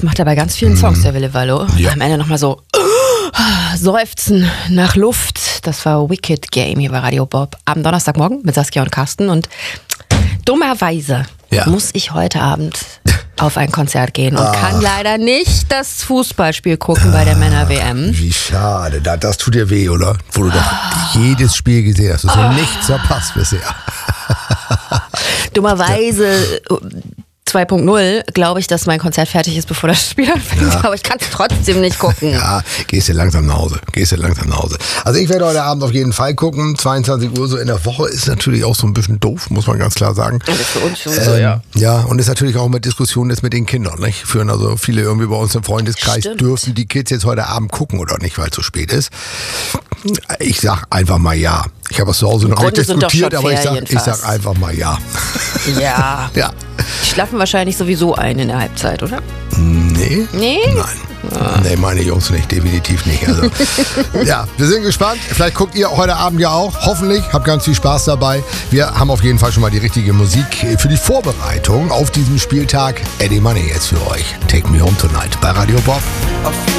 macht er bei ganz vielen Songs, der Wille Wallo. Ja. Am Ende nochmal so seufzen nach Luft. Das war Wicked Game hier bei Radio Bob am Donnerstagmorgen mit Saskia und Carsten. Und dummerweise muss ich heute Abend auf ein Konzert gehen und kann leider nicht das Fußballspiel gucken bei der Männer-WM. Wie schade. Das tut dir weh, oder? Wo du doch jedes Spiel gesehen hast. Du hast noch nichts verpasst bisher. Dummerweise 2.0 glaube ich, dass mein Konzert fertig ist, bevor das Spiel anfängt. Ja. Aber ich kann es trotzdem nicht gucken. Ja, gehst du langsam nach Hause. Also ich werde heute Abend auf jeden Fall gucken. 22 Uhr so in der Woche ist natürlich auch so ein bisschen doof, muss man ganz klar sagen. Das ist für uns schon so, ja. Ja, und ist natürlich auch mit Diskussionen jetzt mit den Kindern. Nicht? Führen also viele irgendwie bei uns im Freundeskreis, dürfen die Kids jetzt heute Abend gucken oder nicht, weil es zu spät ist. Ich sag einfach mal ja. Ich habe es zu Hause noch nicht diskutiert, aber ich sag einfach mal ja. Ja. Ja. Die schlafen wahrscheinlich sowieso ein in der Halbzeit, oder? Nee. Nee? Nein. Nee, meine Jungs nicht, definitiv nicht. Also, ja, wir sind gespannt. Vielleicht guckt ihr heute Abend ja auch. Hoffentlich. Habt ganz viel Spaß dabei. Wir haben auf jeden Fall schon mal die richtige Musik für die Vorbereitung auf diesen Spieltag. Eddie Money jetzt für euch. Take Me Home Tonight bei Radio Bob.